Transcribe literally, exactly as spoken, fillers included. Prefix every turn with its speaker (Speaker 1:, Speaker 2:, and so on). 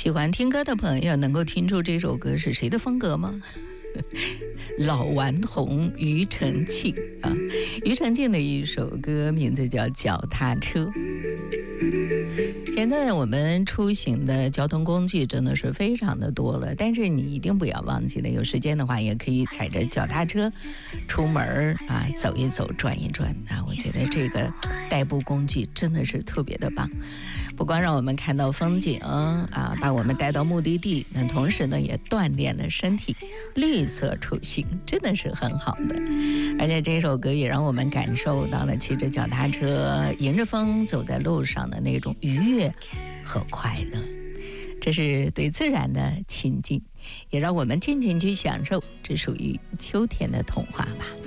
Speaker 1: 喜欢听歌的朋友能够听出这首歌是谁的风格吗？老顽童庾澄庆啊，庾澄庆的一首歌名字叫《脚踏车》。现在我们出行的交通工具真的是非常的多了，但是你一定不要忘记了，有时间的话也可以踩着脚踏车出门啊，走一走，转一转啊。我觉得这个代步工具真的是特别的棒，不光让我们看到风景啊，把我们带到目的地，那同时呢也锻炼了身体，绿色出行真的是很好的。而且这首歌也让我们感受到了骑着脚踏车迎着风走在路上的那种愉悦和快乐，这是对自然的亲近，也让我们尽情去享受这属于秋天的童话吧。